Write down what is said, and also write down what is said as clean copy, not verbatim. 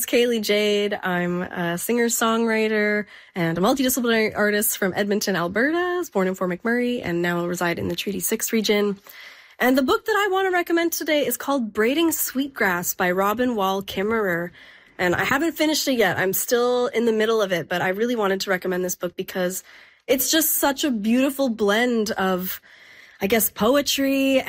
Kaylee Jade. I'm a singer-songwriter and a multidisciplinary artist from Edmonton, Alberta. I was born in Fort McMurray and now reside in the Treaty 6 region. And the book that I want to recommend today is called Braiding Sweetgrass by Robin Wall Kimmerer. And I haven't finished it yet. I'm still in the middle of it, but I really wanted to recommend this book because it's just such a beautiful blend of, I guess, poetry